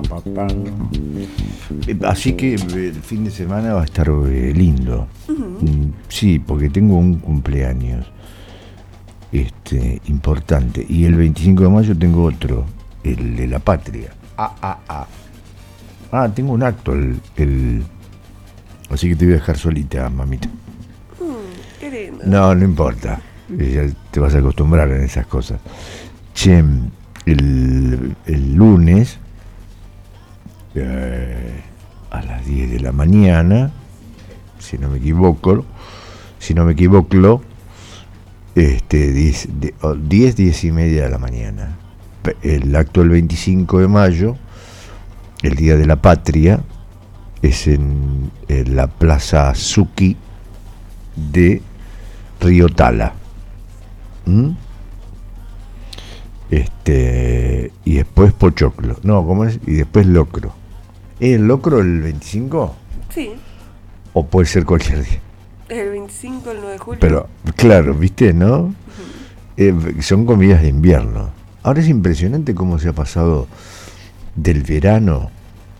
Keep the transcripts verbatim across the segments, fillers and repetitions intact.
pa, pa. Así que el fin de semana va a estar eh, lindo. Uh-huh. Sí, porque tengo un cumpleaños este importante. Y el veinticinco de mayo tengo otro, el de la patria. Ah, ah, ah. Ah, tengo un acto el, el... Así que te voy a dejar solita, mamita. Mm, qué lindo. No, no importa. Ya te vas a acostumbrar en esas cosas. Che, el, el lunes eh, a las diez de la mañana, si no me equivoco, si no me equivoco, este, diez, diez y media de la mañana. El acto del veinticinco de mayo, el Día de la Patria, es en, en la Plaza Suki de Río Tala. ¿Mm? Este, y después Pochoclo. No, ¿cómo es? Y después Locro. ¿Es el Locro el veinticinco? Sí. ¿O puede ser cualquier día? El veinticinco, el nueve de julio. Pero, claro, ¿viste, no? Uh-huh. Eh, son comidas de invierno. Ahora es impresionante cómo se ha pasado del verano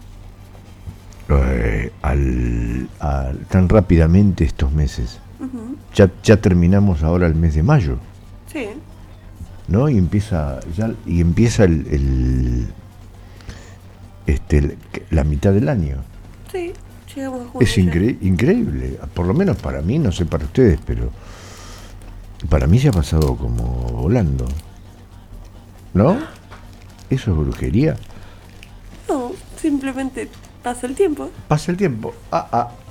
eh, al, al tan rápidamente estos meses. Uh-huh. Ya, ya terminamos ahora el mes de mayo. Sí. ¿No? Y empieza ya y empieza el, el este el, la mitad del año. Sí, llegamos a junio. Es incre- increíble, por lo menos para mí, no sé para ustedes, pero para mí se ha pasado como volando. ¿No? ¿Eso es brujería? No, simplemente pasa el tiempo. Pasa el tiempo. Ah, ah.